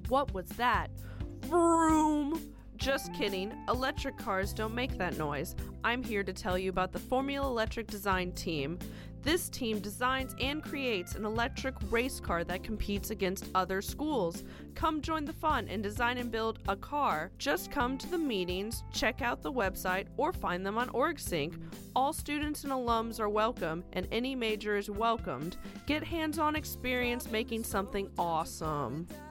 What was that? Vroom! Just kidding, electric cars don't make that noise. I'm here to tell you about the Formula Electric Design Team. This team designs and creates an electric race car that competes against other schools. Come join the fun and design and build a car. Just come to the meetings, check out the website, or find them on OrgSync. All students and alums are welcome, and any major is welcomed. Get hands-on experience making something awesome.